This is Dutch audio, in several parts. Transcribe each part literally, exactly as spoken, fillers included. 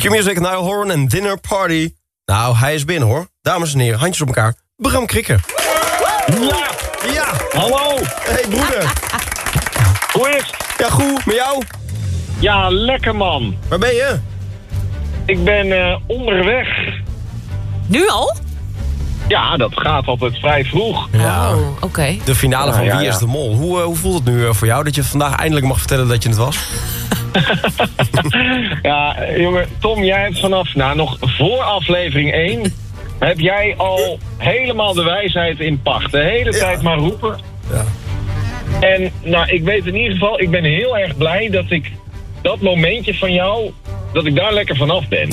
Q-Music, Niall Horan en Dinner Party. Nou, hij is binnen hoor. Dames en heren, handjes op elkaar. Bram Krikke. Ja! Ja! Hallo! Hey broeder. Hoe is het? Ja, goed. Met jou? Ja, lekker man. Waar ben je? Ik ben uh, onderweg. Nu al? Ja, dat gaat altijd vrij vroeg. Ja. Oh, oké. Okay. De finale Ja, van ja, Wie ja. is de Mol. Hoe, uh, hoe voelt het nu uh, voor jou dat je vandaag eindelijk mag vertellen dat je het was? Ja, jongen, Tom, jij hebt vanaf, nou, nog voor aflevering één... heb jij al helemaal de wijsheid in pacht. De hele Ja. tijd maar roepen. Ja. En nou, ik weet in ieder geval, ik ben heel erg blij dat ik dat momentje van jou, dat ik daar lekker vanaf ben.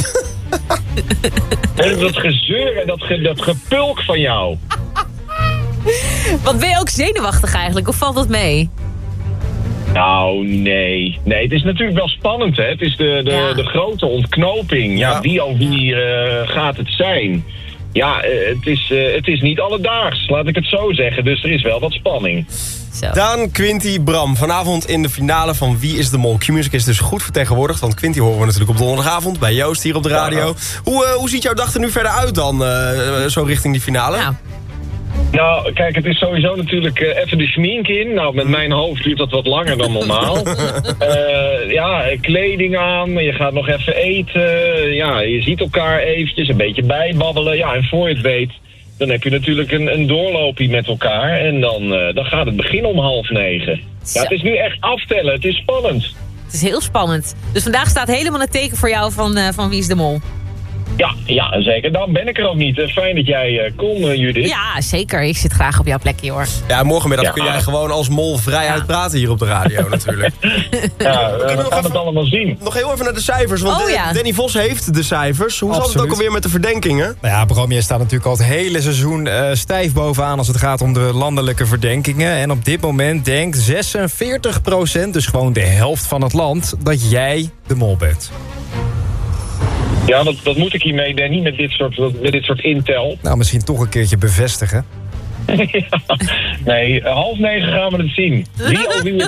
En dat gezeur en dat, ge, dat gepulk van jou. Wat ben je ook zenuwachtig eigenlijk? Of valt dat mee? Nou, nee. Nee, het is natuurlijk wel spannend, hè. Het is de, de, Ja. de grote ontknoping. Ja, Ja. wie al wie uh, gaat het zijn? Ja, uh, het, is, uh, het is niet alledaags, laat ik het zo zeggen. Dus er is wel wat spanning. Zo. Daan, Quinty, Bram. Vanavond in de finale van Wie is de Mol. Q-Music is dus goed vertegenwoordigd. Want Quinty horen we natuurlijk op donderdagavond bij Joost hier op de radio. Ja. Hoe, uh, hoe ziet jouw dag er nu verder uit dan, uh, zo richting die finale? Nou, Nou, kijk, het is sowieso natuurlijk uh, even de schmink in. Nou, met mijn hoofd duurt dat wat langer dan normaal. uh, ja, kleding aan, je gaat nog even eten. Ja, je ziet elkaar eventjes, een beetje bijbabbelen. Ja, en voor je het weet, dan heb je natuurlijk een, een doorloopje met elkaar. En dan, uh, dan gaat het beginnen om half negen. Ja, het is nu echt aftellen, het is spannend. het is heel spannend. Dus vandaag staat helemaal het teken voor jou van, uh, van Wie is de Mol. Ja, ja, zeker. Dan ben ik er ook niet. Uh, fijn dat jij uh, kon, uh, Judith. Ja, zeker. Ik zit graag op jouw plekje, hoor. Ja, morgenmiddag Ja. kun jij gewoon als mol vrij Ja. uitpraten hier op de radio natuurlijk. Ja, uh, we nog gaan even- het allemaal zien. Nog heel even naar de cijfers, want Oh, uh, ja. Danny Vos heeft de cijfers. Hoe zat het Absoluut. ook alweer met de verdenkingen? Nou ja, Bram, jij staat natuurlijk al het hele seizoen uh, stijf bovenaan als het gaat om de landelijke verdenkingen. En op dit moment denkt zesenveertig procent, dus gewoon de helft van het land, dat jij de mol bent. Ja, dat, dat moet ik hiermee, Danny, met dit soort, met dit soort intel. Nou, misschien toch een keertje bevestigen. Ja. Nee, uh, half negen gaan we het zien. Wie al wie het